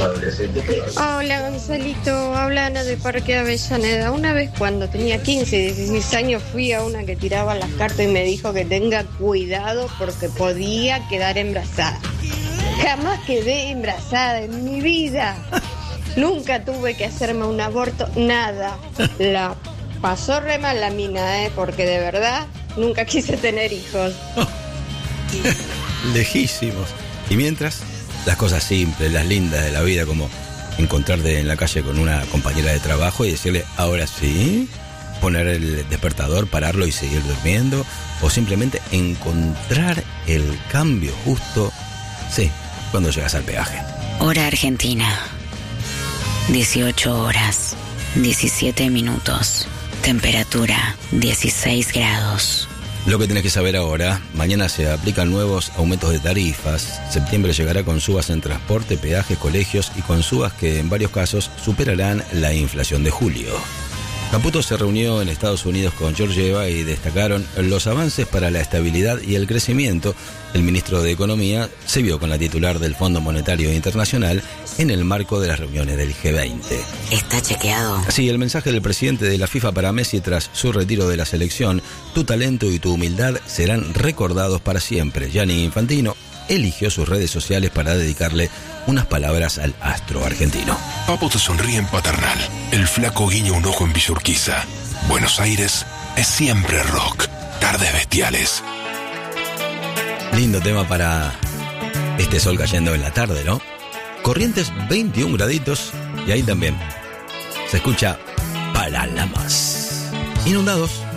Hola Gonzalito, habla Ana de Parque Avellaneda. Una vez cuando tenía 15, 16 años fui a una que tiraba las cartas y me dijo que tenga cuidado porque podía quedar embarazada. Jamás quedé embarazada en mi vida. Nunca tuve que hacerme un aborto, nada. La pasó re mal la mina, porque de verdad nunca quise tener hijos. Lejísimos. Y mientras, las cosas simples, las lindas de la vida, como encontrarte en la calle con una compañera de trabajo y decirle, ahora sí, poner el despertador, pararlo y seguir durmiendo, o simplemente encontrar el cambio justo, sí, cuando llegas al peaje. Hora Argentina, 18 horas, 17 minutos, temperatura 16 grados. Lo que tenés que saber ahora, mañana se aplican nuevos aumentos de tarifas, septiembre llegará con subas en transporte, peajes, colegios y con subas que en varios casos superarán la inflación de julio. Caputo se reunió en Estados Unidos con Georgieva y destacaron los avances para la estabilidad y el crecimiento. El ministro de Economía se vio con la titular del Fondo Monetario Internacional en el marco de las reuniones del G20. ¿Está chequeado? Sí, el mensaje del presidente de la FIFA para Messi tras su retiro de la selección: tu talento y tu humildad serán recordados para siempre. Gianni Infantino eligió sus redes sociales para dedicarle unas palabras al astro argentino. Papo te sonríe en paternal. El flaco guiña un ojo en Villa Urquiza. Buenos Aires es siempre rock. Tardes bestiales. Lindo tema para este sol cayendo en la tarde, ¿no? Corrientes 21 graditos y ahí también se escucha Paralamas. Inundados.